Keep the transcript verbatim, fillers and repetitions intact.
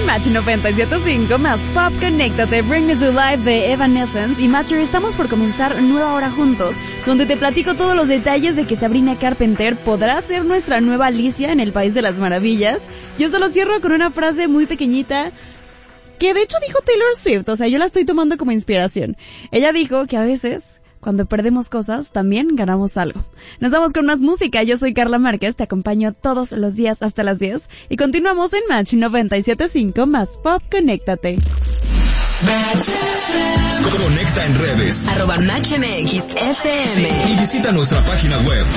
en Match noventa y siete punto cinco más Pop, conéctate, Bring Me to Life de Evanescence. Y Matcher, estamos por comenzar nueva hora juntos, donde te platico todos los detalles de que Sabrina Carpenter podrá ser nuestra nueva Alicia en el País de las Maravillas. Yo solo cierro con una frase muy pequeñita, que de hecho dijo Taylor Swift, o sea, yo la estoy tomando como inspiración. Ella dijo que a veces, cuando perdemos cosas, también ganamos algo. Nos vamos con más música. Yo soy Carla Márquez, te acompaño todos los días hasta las diez. Y continuamos en Match noventa y siete punto cinco más Pop, conéctate. Conecta en redes. Arroba Match M X F M. Y visita nuestra página web.